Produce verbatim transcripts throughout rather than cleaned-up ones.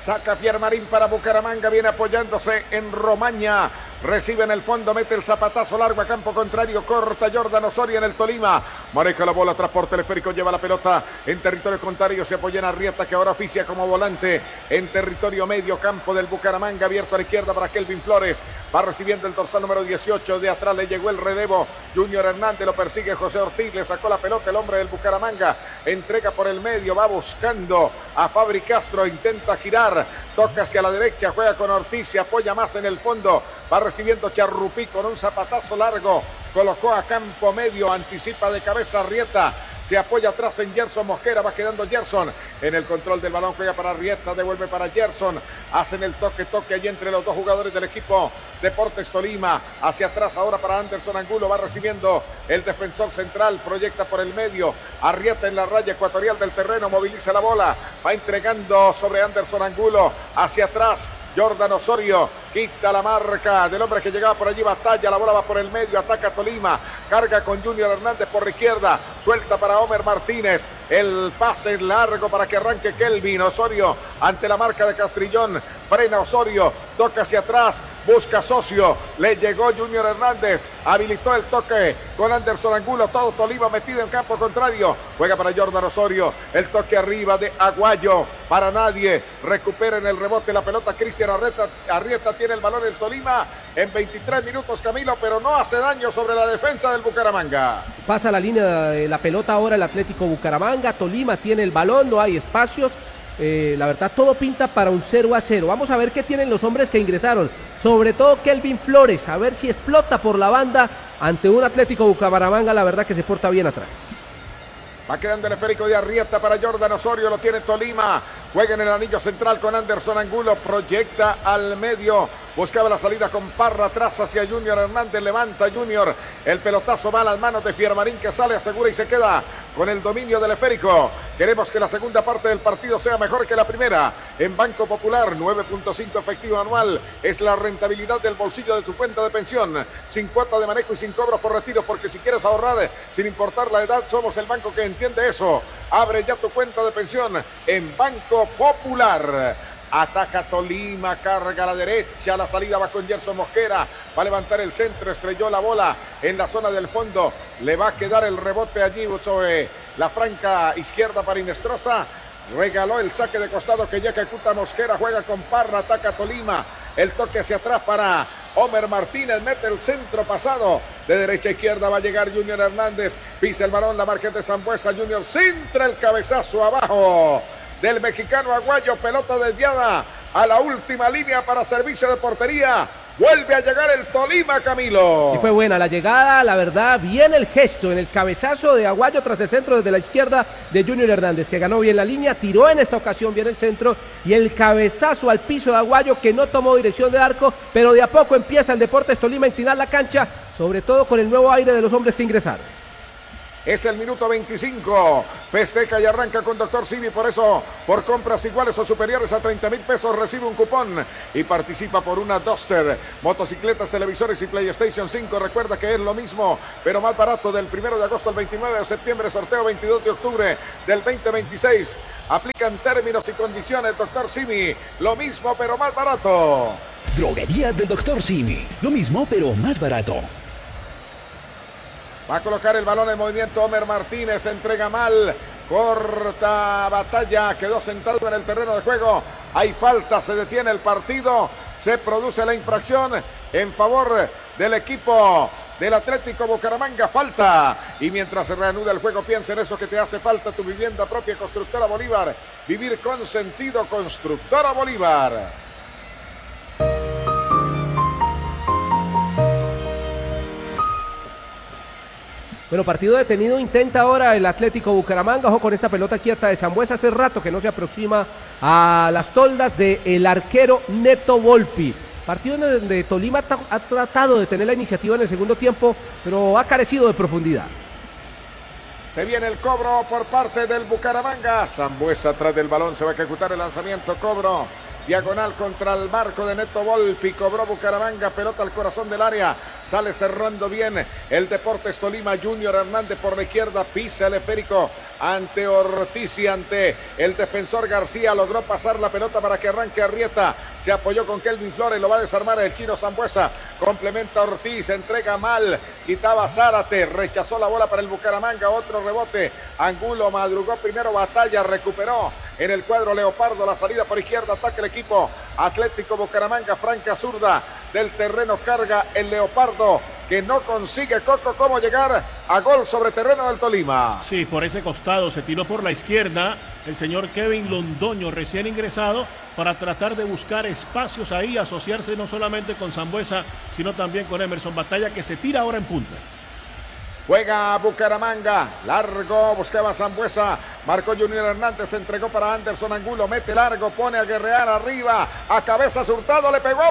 Saca Fiermarín para Bucaramanga, viene apoyándose en Romaña. Recibe en el fondo, mete el zapatazo largo a campo contrario, corta Jordan Osorio en el Tolima. Maneja la bola, transporte teleférico, lleva la pelota en territorio contrario. Se apoya en Arrieta, que ahora oficia como volante en territorio medio campo del Bucaramanga. Abierto a la izquierda para Kelvin Flores. Va recibiendo el dorsal número dieciocho. De atrás le llegó el relevo. Junior Hernández lo persigue José Ortiz. Le sacó la pelota el hombre del Bucaramanga. Entrega por el medio, va buscando a Fabri Castro. Intenta girar, toca hacia la derecha, juega con Ortiz, se apoya más en el fondo. Va recibiendo Charrupí con un zapatazo largo. Colocó a campo medio, anticipa de cabeza Arrieta. Se apoya atrás en Gerson Mosquera, va quedando Gerson en el control del balón, juega para Arrieta, devuelve para Gerson. Hacen el toque, toque allí entre los dos jugadores del equipo Deportes Tolima. Hacia atrás ahora para Anderson Angulo, va recibiendo el defensor central, proyecta por el medio. Arrieta en la raya ecuatorial del terreno, moviliza la bola, va entregando sobre Anderson Angulo. Hacia atrás Jordan Osorio, quita la marca del hombre que llegaba por allí, batalla, la bola va por el medio, ataca Tolima, carga con Junior Hernández por la izquierda, suelta para Homer Martínez, el pase largo para que arranque Kelvin Osorio ante la marca de Castrillón, frena Osorio, toca hacia atrás, busca socio, le llegó Junior Hernández, habilitó el toque con Anderson Angulo, todo Tolima metido en campo contrario, juega para Jordan Osorio, el toque arriba de Aguayo, para nadie, recupera en el rebote la pelota Cristian Arrieta, Arrieta tiene el balón el Tolima en veintitrés minutos, Camilo, pero no hace daño sobre la defensa del Bucaramanga. Pasa la línea de la pelota ahora el Atlético Bucaramanga, Tolima tiene el balón, no hay espacios. Eh, la verdad todo pinta para un cero a cero. Vamos a ver qué tienen los hombres que ingresaron, sobre todo Kelvin Flores, a ver si explota por la banda ante un Atlético Bucaramanga, la verdad que se porta bien atrás. Va quedando el esférico de Arrieta para Jordan Osorio, lo tiene Tolima, juega en el anillo central con Anderson Angulo, proyecta al medio, buscaba la salida con Parra atrás hacia Junior Hernández, levanta Junior, el pelotazo va a las manos de Fiermarín que sale, asegura y se queda con el dominio del esférico. Queremos que la segunda parte del partido sea mejor que la primera. En Banco Popular, nueve punto cinco efectivo anual, es la rentabilidad del bolsillo de tu cuenta de pensión, sin cuota de manejo y sin cobros por retiro, porque si quieres ahorrar, sin importar la edad, somos el banco que entiende eso. Abre ya tu cuenta de pensión en Banco Popular. Ataca Tolima, carga a la derecha, la salida va con Gerson Mosquera, va a levantar el centro, estrelló la bola en la zona del fondo, le va a quedar el rebote allí sobre la franca izquierda para Inestrosa, regaló el saque de costado que ya ejecuta Mosquera, juega con Parra, ataca Tolima, el toque hacia atrás para Homer Martínez, mete el centro pasado, de derecha a izquierda va a llegar Junior Hernández, pisa el balón, la marca de Sambuesa, Junior centra el cabezazo abajo del mexicano Aguayo, pelota desviada a la última línea para servicio de portería. Vuelve a llegar el Tolima, Camilo. Y fue buena la llegada, la verdad, bien el gesto en el cabezazo de Aguayo tras el centro desde la izquierda de Junior Hernández, que ganó bien la línea, tiró en esta ocasión bien el centro y el cabezazo al piso de Aguayo que no tomó dirección de arco, pero de a poco empieza el Deportes Tolima a inclinar la cancha, sobre todo con el nuevo aire de los hombres que ingresaron. Es el minuto veinticinco, festeja y arranca con Doctor Simi, por eso por compras iguales o superiores a treinta mil pesos recibe un cupón y participa por una Duster, motocicletas, televisores y PlayStation cinco, recuerda que es lo mismo, pero más barato del primero de agosto al veintinueve de septiembre, sorteo veintidós de octubre del veinte veintiséis, aplican términos y condiciones, Doctor Simi, lo mismo pero más barato. Droguerías del Doctor Simi, lo mismo pero más barato. Va a colocar el balón en movimiento Homer Martínez, entrega mal, corta batalla, quedó sentado en el terreno de juego, hay falta, se detiene el partido, se produce la infracción en favor del equipo del Atlético Bucaramanga, falta, y mientras se reanuda el juego piensa en eso que te hace falta, tu vivienda propia, Constructora Bolívar, vivir con sentido, Constructora Bolívar. Bueno, partido detenido, intenta ahora el Atlético Bucaramanga, ojo con esta pelota quieta de Sambuesa, hace rato que no se aproxima a las toldas del arquero Neto Volpi. Partido donde Tolima ha tratado de tener la iniciativa en el segundo tiempo, pero ha carecido de profundidad. Se viene el cobro por parte del Bucaramanga, Sambuesa atrás del balón, se va a ejecutar el lanzamiento, cobro diagonal contra el marco de Neto Volpi, cobró Bucaramanga, pelota al corazón del área, sale cerrando bien el Deportes Tolima. Junior Hernández por la izquierda, pisa el esférico ante Ortiz y ante el defensor García, logró pasar la pelota para que arranque Arrieta, se apoyó con Kelvin Flores, lo va a desarmar el chino Sambuesa, complementa Ortiz, entrega mal, quitaba Zárate, rechazó la bola para el Bucaramanga, otro rebote, Angulo madrugó primero, batalla, recuperó en el cuadro Leopardo, la salida por izquierda, ataca el equipo Atlético Bucaramanga, franca zurda del terreno, carga el Leopardo, que no consigue Coco cómo llegar a gol sobre terreno del Tolima. Sí, por ese costado se tiró por la izquierda el señor Kevin Londoño, recién ingresado, para tratar de buscar espacios ahí, asociarse no solamente con Sambuesa, sino también con Emerson Batalla, que se tira ahora en punta. Juega Bucaramanga, largo, buscaba Sambuesa, marcó Junior Hernández, se entregó para Anderson Angulo, mete largo, pone a guerrear arriba, a cabeza Hurtado, le pegó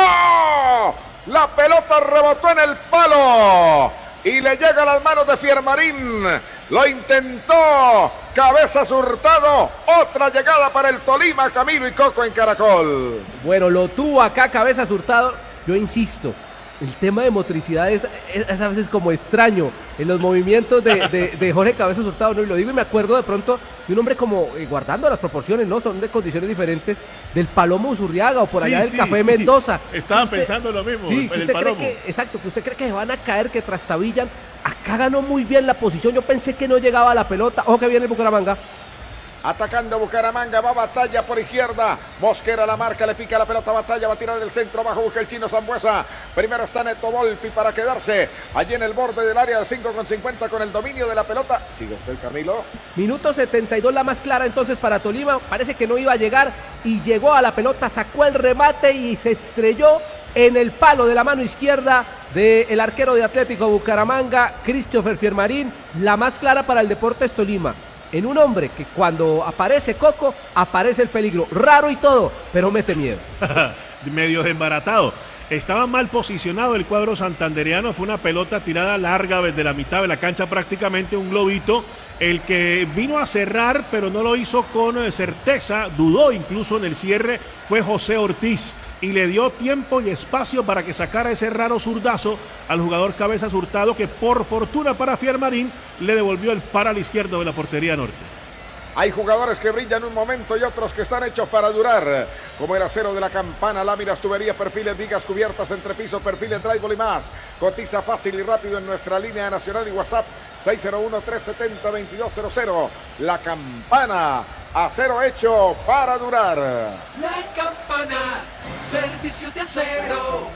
abajo, la pelota rebotó en el palo y le llega a las manos de Fiermarín, lo intentó, Cabezas Hurtado, otra llegada para el Tolima, Camilo y Coco en Caracol. Bueno, lo tuvo acá Cabezas Hurtado, yo insisto. El tema de motricidad es, es a veces como extraño en los movimientos de, de, de Jorge Cabezas Hurtado, ¿no? Y lo digo y me acuerdo de pronto de un hombre como, eh, guardando las proporciones, ¿no? Son de condiciones diferentes, del Palomo Usurriaga o por sí, allá del sí, Café sí. Mendoza. Estaba usted, pensando lo mismo, sí, el usted Palomo. cree que, exacto, que usted cree que se van a caer, que trastabillan. Acá ganó muy bien la posición, yo pensé que no llegaba a la pelota. Ojo que viene el Bucaramanga. Atacando Bucaramanga, va Batalla por izquierda, Mosquera la marca, le pica la pelota, Batalla va a tirar del centro, abajo busca el chino Sambuesa, primero está Neto Volpi para quedarse allí en el borde del área de cinco con cincuenta con el dominio de la pelota. Sigue usted, Camilo. Minuto setenta y dos, la más clara entonces para Tolima, parece que no iba a llegar y llegó a la pelota, sacó el remate y se estrelló en el palo de la mano izquierda del arquero de Atlético Bucaramanga, Christopher Fiermarín, la más clara para el Deportes Tolima. En un hombre que cuando aparece Coco, aparece el peligro, raro y todo, pero mete miedo. Medio desbaratado. Estaba mal posicionado el cuadro santandereano, fue una pelota tirada larga desde la mitad de la cancha prácticamente, un globito, el que vino a cerrar pero no lo hizo con certeza, dudó incluso en el cierre, fue José Ortiz y le dio tiempo y espacio para que sacara ese raro zurdazo al jugador Cabezas Hurtado, que por fortuna para Fiermarín le devolvió el par al izquierdo de la portería norte. Hay jugadores que brillan un momento y otros que están hechos para durar, como el acero de la Campana, láminas, tuberías, perfiles, vigas, cubiertas, entrepisos, perfiles, drywall y más. Cotiza fácil y rápido en nuestra línea nacional y WhatsApp seis cero uno, tres siete cero, dos dos cero cero. La Campana, acero hecho para durar. La Campana, servicio de acero.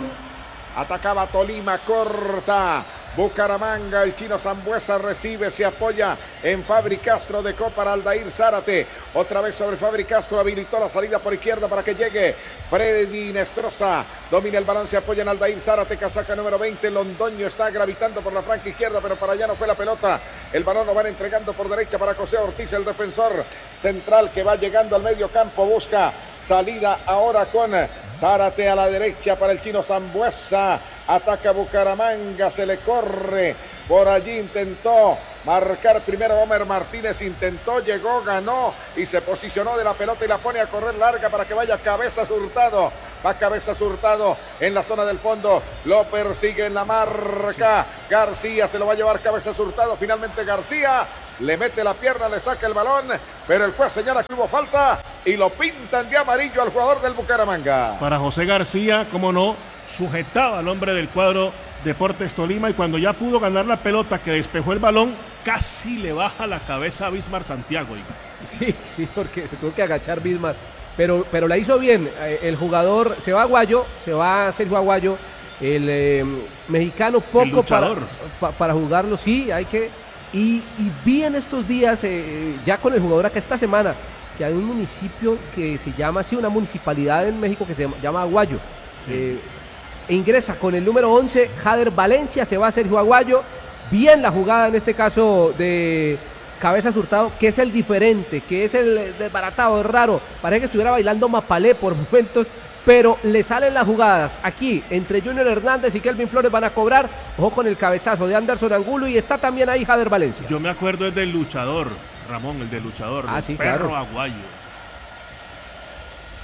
Atacaba Tolima, corta Bucaramanga, el chino Sambuesa recibe, se apoya en Fabri Castro, dejó para Aldair Zárate, otra vez sobre Fabri Castro, habilitó la salida por izquierda para que llegue Freddy Nestroza, domina el balón, se apoya en Aldair Zárate, casaca número veinte, Londoño está gravitando por la franca izquierda, pero para allá no fue la pelota, el balón lo van entregando por derecha para José Ortiz, el defensor central que va llegando al medio campo, busca salida ahora con Zárate a la derecha para el chino Sambuesa, ataca Bucaramanga, se le corre, por allí intentó marcar primero Homer Martínez, intentó, llegó, ganó y se posicionó de la pelota y la pone a correr larga para que vaya Cabezas Hurtado, va Cabezas Hurtado en la zona del fondo, lo persigue en la marca, García se lo va a llevar Cabezas Hurtado, finalmente García le mete la pierna, le saca el balón, pero el juez señala que hubo falta y lo pintan de amarillo al jugador del Bucaramanga. Para José García, cómo no, sujetaba al hombre del cuadro Deportes Tolima y cuando ya pudo ganar la pelota que despejó el balón, casi le baja la cabeza a Bismar Santiago. Sí, sí, porque tuvo que agachar Bismar, pero, pero la hizo bien. El jugador se va a Aguayo, se va a Sergio Aguayo, el eh, mexicano poco para, pa, para jugarlo, sí, hay que... Y, y vi en estos días, eh, ya con el jugador acá esta semana, que hay un municipio que se llama, sí, una municipalidad en México que se llama Aguayo. Sí. Eh, e ingresa con el número once, Jader Valencia, se va a Sergio Aguayo. Bien la jugada en este caso de Cabezas Hurtado, que es el diferente, que es el desbaratado, es raro. Parece que estuviera bailando Mapalé por momentos, pero le salen las jugadas. Aquí, entre Junior Hernández y Kelvin Flores van a cobrar. Ojo con el cabezazo de Anderson Angulo y está también ahí Jader Valencia. Yo me acuerdo es del luchador, Ramón, el del luchador, ah, el sí, perro claro. Aguayo.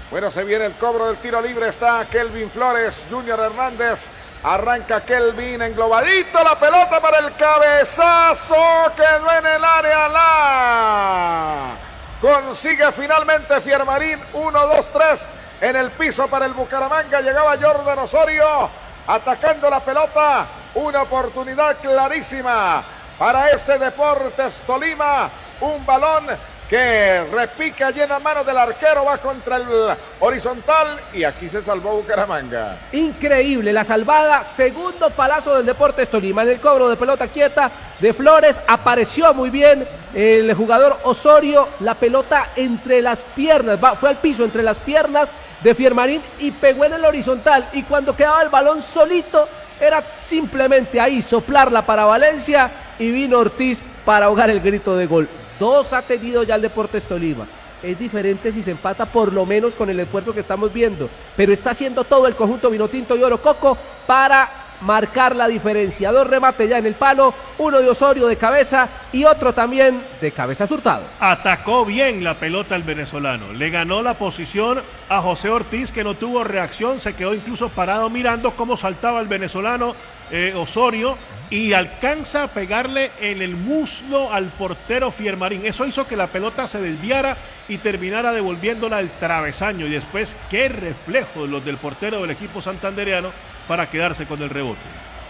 Bueno, se viene el cobro del tiro libre. Está Kelvin Flores, Junior Hernández. Arranca Kelvin, englobadito la pelota para el cabezazo. Quedó en el área. La consigue finalmente Fiermarín. uno, dos, tres. En el piso para el Bucaramanga. Llegaba Jordan Osorio atacando la pelota. Una oportunidad clarísima para este Deportes Tolima. Un balón que repica allí en la mano del arquero, va contra el horizontal y aquí se salvó Bucaramanga. Increíble la salvada, segundo palazo del Deportes Tolima en el cobro de pelota quieta de Flores, apareció muy bien el jugador Osorio, la pelota entre las piernas, va, fue al piso entre las piernas de Fiermarín y pegó en el horizontal y cuando quedaba el balón solito era simplemente ahí soplarla para Valencia y vino Ortiz para ahogar el grito de gol. Dos ha tenido ya el Deportes Tolima. Es diferente si se empata por lo menos con el esfuerzo que estamos viendo. Pero está haciendo todo el conjunto Vinotinto y Oro Coco para marcar la diferencia. Dos remates ya en el palo. Uno de Osorio de cabeza y otro también de cabeza Hurtado. Atacó bien la pelota el venezolano. Le ganó la posición a José Ortiz que no tuvo reacción. Se quedó incluso parado mirando cómo saltaba el venezolano eh, Osorio. Y alcanza a pegarle en el muslo al portero Fiermarín. Eso hizo que la pelota se desviara y terminara devolviéndola al travesaño. Y después, qué reflejo los del portero del equipo santandereano para quedarse con el rebote.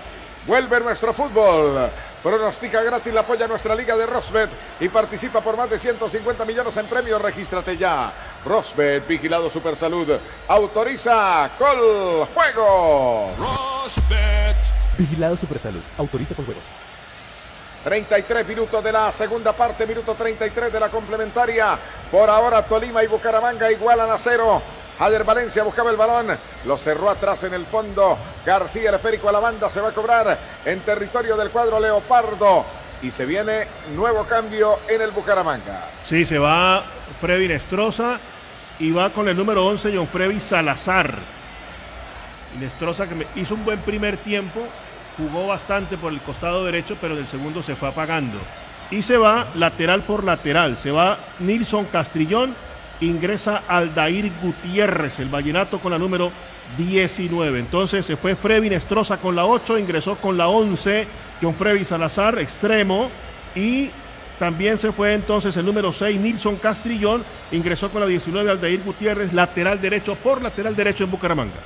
Vuelve nuestro fútbol. Pronostica gratis, la apoya nuestra liga de Rosbet y participa por más de ciento cincuenta millones en premios. Regístrate ya. Rosbet, vigilado Supersalud. Autoriza Col Juego. Rosbet. Vigilado Supersalud. Autoriza con juegos. treinta y tres minutos de la segunda parte, minuto treinta y tres de la complementaria. Por ahora Tolima y Bucaramanga igualan a cero. Jader Valencia buscaba el balón, lo cerró atrás en el fondo. García, el esférico a la banda, se va a cobrar en territorio del cuadro Leopardo. Y se viene nuevo cambio en el Bucaramanga. Sí, se va Freddy Nestroza y va con el número once, John Freddy Salazar. Y Nestroza que hizo un buen primer tiempo. Jugó bastante por el costado derecho, pero en el segundo se fue apagando. Y se va lateral por lateral. Se va Nilson Castrillón. Ingresa Aldair Gutiérrez, el vallenato con la número diecinueve. Entonces se fue Freddy Nestroza con la ocho. Ingresó con la once John Freddy Salazar, extremo. Y también se fue entonces el número seis, Nilson Castrillón. Ingresó con la diecinueve Aldair Gutiérrez, lateral derecho por lateral derecho en Bucaramanga.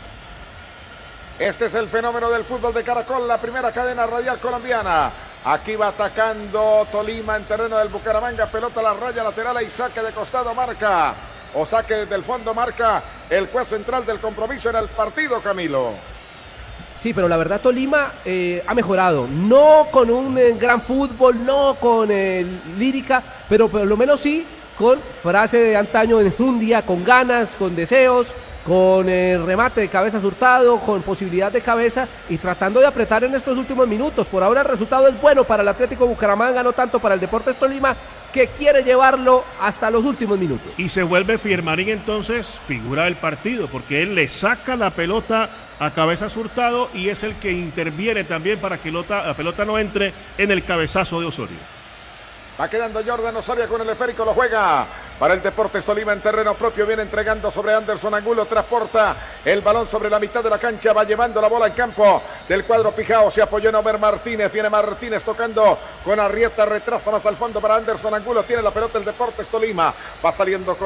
Este es el fenómeno del fútbol de Caracol, la primera cadena radial colombiana. Aquí va atacando Tolima en terreno del Bucaramanga. Pelota a la raya lateral y saque de costado marca. O saque desde el fondo marca el juez central del compromiso en el partido, Camilo. Sí, pero la verdad Tolima eh, ha mejorado. No con un eh, gran fútbol, no con eh, lírica, pero por lo menos sí con frase de antaño en un día, con ganas, con deseos, con el remate de cabeza Hurtado, con posibilidad de cabeza y tratando de apretar en estos últimos minutos. Por ahora el resultado es bueno para el Atlético Bucaramanga, no tanto para el Deportes Tolima, que quiere llevarlo hasta los últimos minutos. Y se vuelve Fiermarín entonces figura del partido, porque él le saca la pelota a cabeza Hurtado y es el que interviene también para que la pelota no entre en el cabezazo de Osorio. Va quedando Jordan Osorio con el esférico, lo juega para el Deportes Tolima en terreno propio, viene entregando sobre Anderson Angulo, transporta el balón sobre la mitad de la cancha, va llevando la bola en campo del cuadro Pijao, se apoyó en Omer Martínez, viene Martínez tocando con Arrieta, retrasa más al fondo para Anderson Angulo, tiene la pelota el Deportes Tolima, va saliendo con